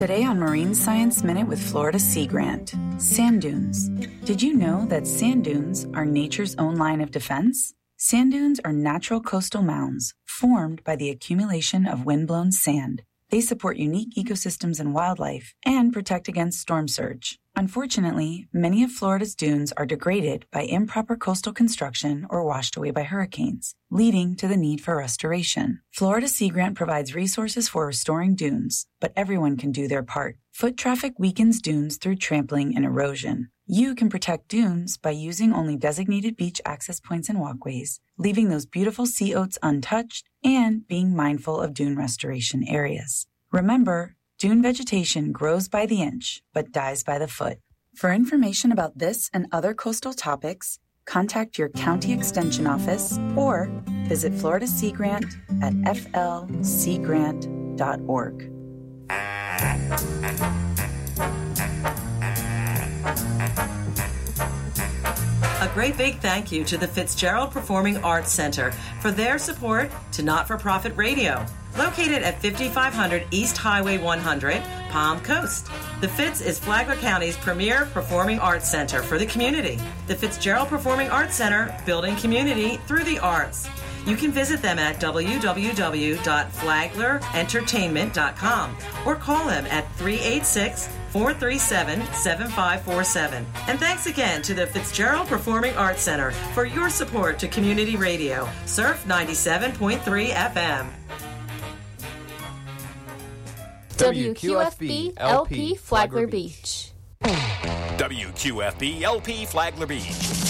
Today on Marine Science Minute with Florida Sea Grant, sand dunes. Did you know that sand dunes are nature's own line of defense? Sand dunes are natural coastal mounds formed by the accumulation of windblown sand. They support unique ecosystems and wildlife and protect against storm surge. Unfortunately, many of Florida's dunes are degraded by improper coastal construction or washed away by hurricanes, leading to the need for restoration. Florida Sea Grant provides resources for restoring dunes, but everyone can do their part. Foot traffic weakens dunes through trampling and erosion. You can protect dunes by using only designated beach access points and walkways, leaving those beautiful sea oats untouched, and being mindful of dune restoration areas. Remember, dune vegetation grows by the inch, but dies by the foot. For information about this and other coastal topics, contact your county extension office or visit Florida Sea Grant at flseagrant.org. A great big thank you to the Fitzgerald Performing Arts Center for their support to Not-for-Profit Radio, located at 5500 East Highway 100, Palm Coast. The Fitz is Flagler County's premier performing arts center for the community. The Fitzgerald Performing Arts Center, building community through the arts. You can visit them at www.flaglerentertainment.com or call them at 386-437-7547. And thanks again to the Fitzgerald Performing Arts Center for your support to community radio. Surf 97.3 FM. WQFB LP Flagler Beach. WQFB LP Flagler Beach.